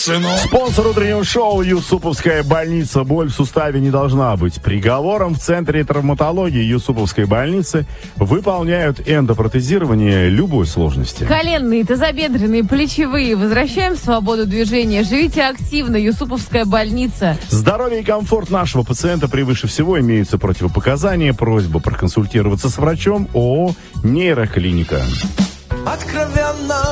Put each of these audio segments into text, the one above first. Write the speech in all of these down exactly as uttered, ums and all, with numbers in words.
сыну. Спонсор утреннего шоу Юсуповская больница. Боль в суставе не должна быть приговором. В Центре травматологии Юсуповской больницы выполняют эндопротезирование любой сложности. Коленные, тазобедренные, плечевые. Возвращаем свободу движения. Живите активно. Юсуповская больница. Здоровье и комфорт нашего пациента превыше всего. Имеются противопоказания. Просьба проконсультироваться с врачом. ООО «Нейроклиника». Откровенно,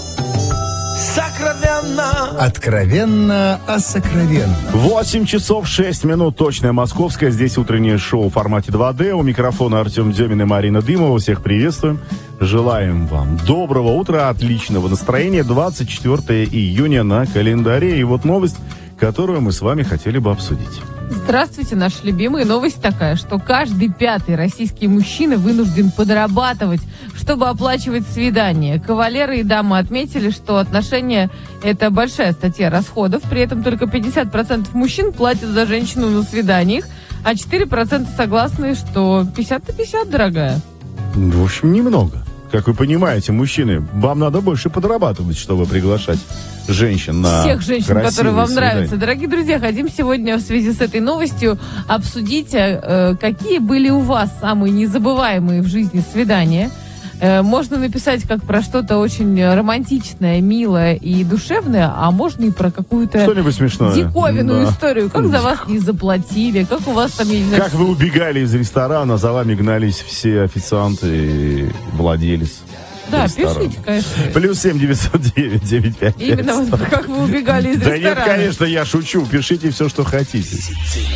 сокровенно. Откровенно о сокровенном. восемь часов шесть минут, точное московское. Здесь утреннее шоу в формате два дэ. У микрофона Артем Демин и Марина Дымова. Всех приветствуем. Желаем вам доброго утра, отличного настроения. двадцать четвёртое июня на календаре. И вот новость, которую мы с вами хотели бы обсудить. Здравствуйте, наши любимые. Новость такая, что каждый пятый российский мужчина вынужден подрабатывать, чтобы оплачивать свидания. Кавалеры и дамы отметили, что отношения – это большая статья расходов. При этом только пятьдесят процентов мужчин платят за женщину на свиданиях, а четыре процента согласны, что пятьдесят на пятьдесят, дорогая. В общем, немного. Как вы понимаете, мужчины, вам надо больше подрабатывать, чтобы приглашать женщин на Всех женщин, красивые которые вам свидания. нравятся. Дорогие друзья, хотим сегодня в связи с этой новостью обсудить, э, какие были у вас самые незабываемые в жизни свидания. Э, можно написать как про что-то очень романтичное, милое и душевное, а можно и про какую-то Что-нибудь смешное. диковинную Да. историю. Как за вас не заплатили, как у вас там... я не знаю, Как вы убегали из ресторана, за вами гнались все официанты и владелец Да, ресторана. пишите, конечно. Плюс семь девятьсот девять девять пять пять. Именно вот как вы убегали из Да ресторана. нет, конечно, я шучу. Пишите все, что хотите.